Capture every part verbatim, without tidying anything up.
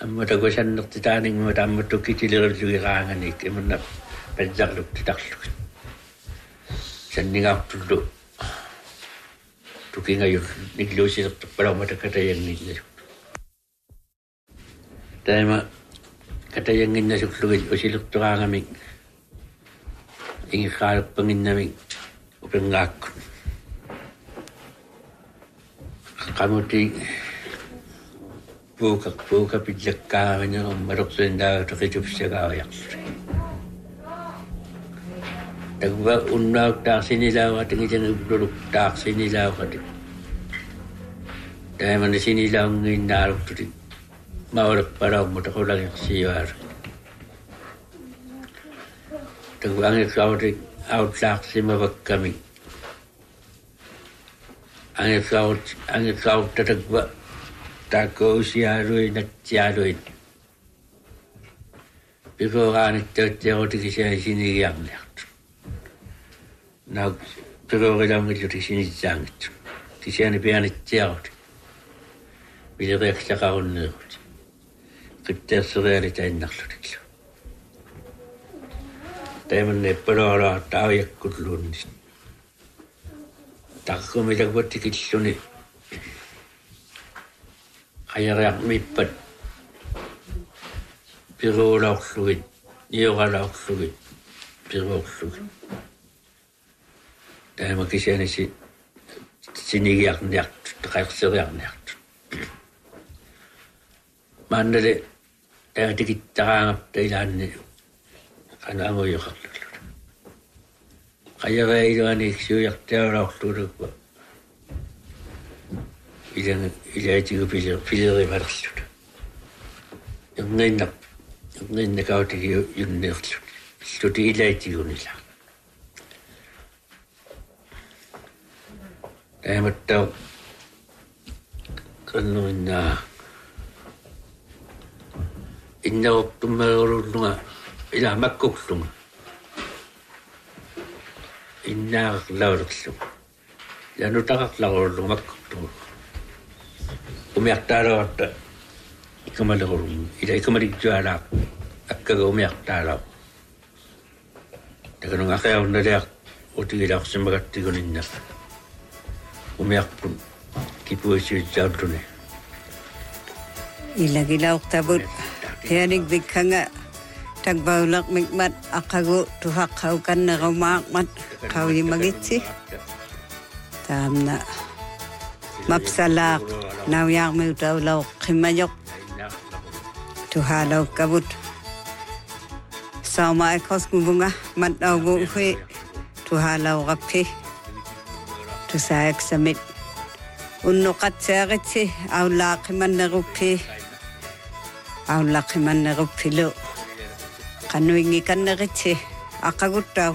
Amma tago sannerti taaning ma tammattu kitilirilluiraanganik imanna pazzarlukti tarluk. Sanningaartullu tukingayul nikluusilertuppalaumata katayanginnasuk. Taima katayanginnasuklugit usilerturaangamik ingirraaluppanginnamik upinngaakkun. Qamuti puuka puuka pijjakkaamina ummarorsuindaagutaqitupsagaariarluri. Tagva unnaaktaarsinilaavatingitangipuluktaarsinilaavat. Taimani sinilaungiinnaaluktutik mauleppalaumutaqulagersiivaar. Tagva angirrautik autlaarsimavakkamik. Angirraut angirrauttatagva taakousiaaluin natsiaaluin. Piroraanittauttiarutikisiai sinigiarniartu. Nauk pirorilaungillutik sinitsaangittu. Tisiani pianitsiarut. Vileriaksaqarunneerut. Qitteerserialitainnarlutiklu. Taimanne paloraa taaviakkutluunnis. Takkumilagvattikilluni. Qayariarmippat piruulaorlugit nioralaorlugit piruorlugit taima kisianisi sinigiarniartu taqaerseriarniartu maannale taatikittaraangapta ilaanni qanaamuyoqarlullu qayariailuani iksuuyartaulaorlugulukku ilang ilaatigu pilir pilerivalerlut yunninnaq yunninnakautigi yunneerlut luti ilaatigunila taamattau qannuinnaa innaortummarullunga ila makkuklunga innaaqlaulerlunga lanutaqarlarullunga makkuktunga umiartaalavarta ikamalerulum ila ikamariktualaaq akkaga umiartaalaaq takanungaqiarunnaliaq utigilaarsimagattiguninnaq umiarpun kipuisiutsaartuni ilagilauqtabut pianik bikkanga tagbaulaq mikmat aqagu tuhaqqaukannerumaaqmat qawimagitsi taamna mapsalaaq nauyarmiutaulau qimayoq tuhalau kabut sauma ekosngunga mataugu hui tuhalau rappi tusaek samit unnuqatseeritsi aulaaqimanneruppi aulaaqimanneruppilu qanuingikanneritsi aqaguttau.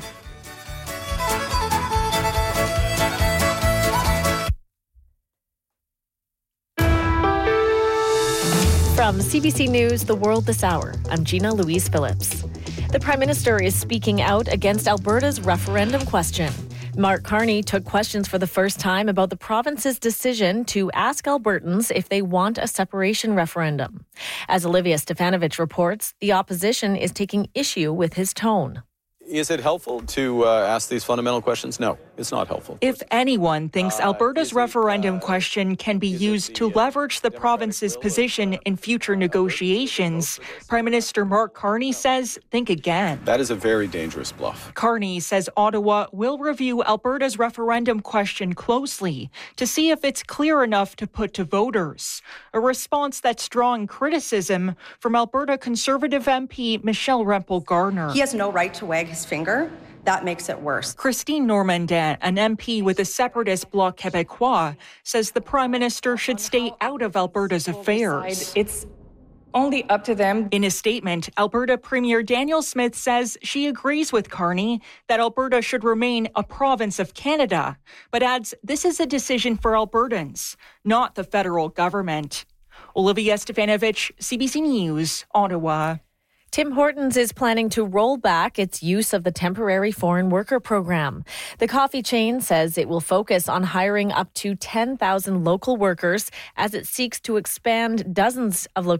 From C B C News, The World This Hour, I'm Gina Louise Phillips. The Prime Minister is speaking out against Alberta's referendum question. Mark Carney took questions for the first time about the province's decision to ask Albertans if they want a separation referendum. As Olivia Stefanovich reports, the opposition is taking issue with his tone. Is it helpful to uh, ask these fundamental questions? No, it's not helpful. If anyone thinks Alberta's referendum question can be used to leverage the province's position in future negotiations, Prime Minister Mark Carney says think again. That is a very dangerous bluff. Carney says Ottawa will review Alberta's referendum question closely to see if it's clear enough to put to voters, a response that's drawing criticism from Alberta Conservative M P Michelle Rempel-Garner. He has no right to wag his finger. That makes it worse. Christine Normandin, an M P with the separatist Bloc Québécois, says the Prime Minister should stay out of Alberta's affairs. It's only up to them. In a statement, Alberta Premier Danielle Smith says she agrees with Carney that Alberta should remain a province of Canada, but adds this is a decision for Albertans, not the federal government. Olivia Stefanovich, C B C News, Ottawa. Tim Hortons is planning to roll back its use of the temporary foreign worker program. The coffee chain says it will focus on hiring up to ten thousand local workers as it seeks to expand dozens of locations